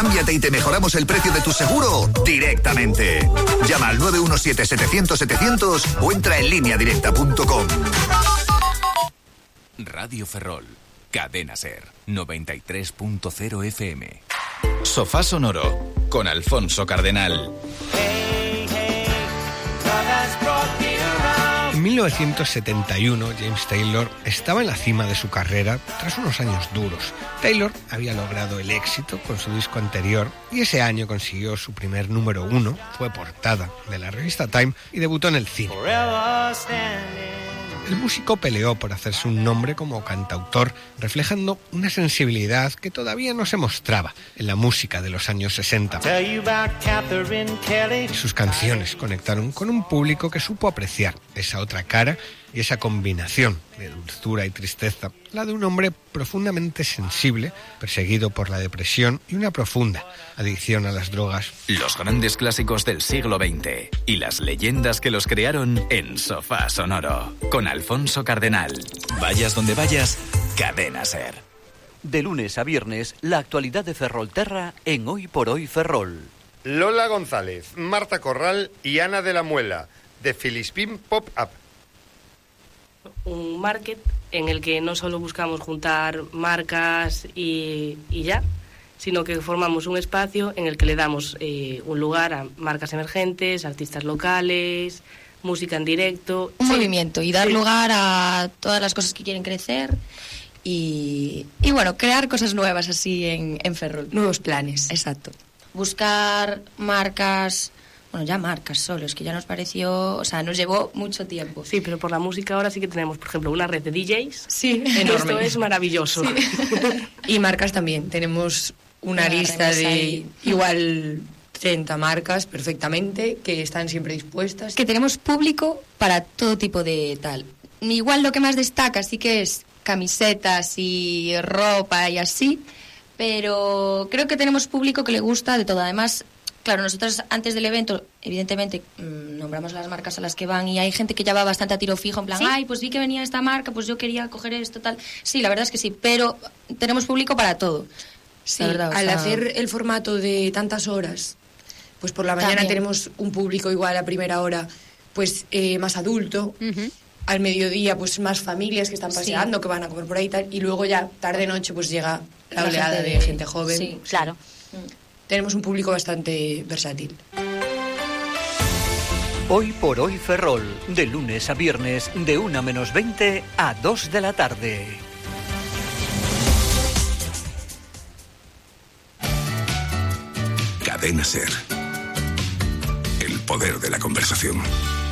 Cámbiate y te mejoramos el precio de tu seguro directamente. Llama al 917-700-700 o entra en lineadirecta.com. Radio Ferrol, Cadena Ser, 93.0 FM. Sofá Sonoro, con Alfonso Cardenal. En 1971, James Taylor estaba en la cima de su carrera tras unos años duros. Taylor había logrado el éxito con su disco anterior y ese año consiguió su primer número 1, fue portada de la revista Time y debutó en el cine. El músico peleó por hacerse un nombre como cantautor, reflejando una sensibilidad que todavía no se mostraba en la música de los años 60. Sus canciones conectaron con un público que supo apreciar esa otra cara y esa combinación de dulzura y tristeza, la de un hombre profundamente sensible, perseguido por la depresión y una profunda adicción a las drogas. Los grandes clásicos del siglo XX y las leyendas que los crearon en Sofá Sonoro, con Alfonso Cardenal. Vayas donde vayas, Cadena Ser. De lunes a viernes, la actualidad de Ferrolterra en Hoy por Hoy Ferrol. Lola González, Marta Corral y Ana de la Muela, de Filispín Pop-Up. Un market en el que no solo buscamos juntar marcas y ya, sino que formamos un espacio en el que le damos un lugar a marcas emergentes, artistas locales, música en directo. Un movimiento y dar lugar a todas las cosas que quieren crecer y bueno, crear cosas nuevas así en Ferrol. Nuevos planes. Exacto. Buscar marcas... Bueno, ya marcas solo, es que ya nos pareció... O sea, nos llevó mucho tiempo. Sí, pero por la música ahora sí que tenemos, por ejemplo, una red de DJs. Sí, enorme. Esto enorme. es maravilloso. Sí. Y marcas también. Tenemos una lista de ahí. Igual 30 marcas perfectamente, que están siempre dispuestas. Que tenemos público para todo tipo de tal. Igual lo que más destaca sí que es camisetas y ropa y así, pero creo que tenemos público que le gusta de todo. Además... Claro, nosotros antes del evento, evidentemente, nombramos las marcas a las que van y hay gente que ya va bastante a tiro fijo, en plan, ¿sí? Ay, pues vi que venía esta marca, pues yo quería coger esto, tal. Sí, la verdad es que sí, pero tenemos público para todo. Sí, la verdad, al hacer el formato de tantas horas, pues por la mañana también tenemos un público igual a primera hora, pues más adulto. Uh-huh. Al mediodía, pues más familias que están paseando, que van a comer por ahí y tal. Y luego ya, tarde-noche, pues llega la oleada de gente joven. Sí, claro. Tenemos un público bastante versátil. Hoy por Hoy Ferrol, de lunes a viernes, de 1:20 a 2 de la tarde. Cadena Ser. El poder de la conversación.